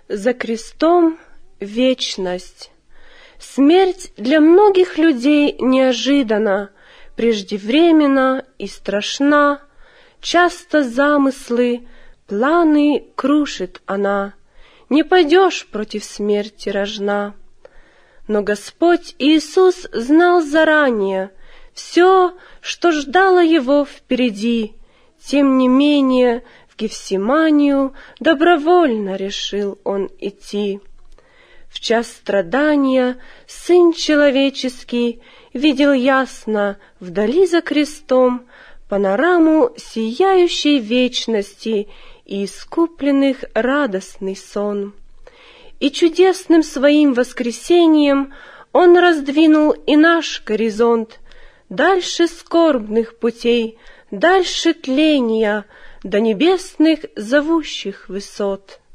За крестом вечность. Смерть для многих людей неожиданна, преждевременна и страшна. Часто замыслы, планы крушит она. Не пойдешь против смерти рожна. Но Господь Иисус знал заранее все, что ждало его впереди. Тем не менее, в Гефсиманию добровольно решил он идти. В час страдания Сын Человеческий видел ясно вдали за крестом панораму сияющей вечности и искупленных радостный сон. И чудесным своим воскресением Он раздвинул и наш горизонт, дальше скорбных путей, дальше тления, до небесных зовущих высот.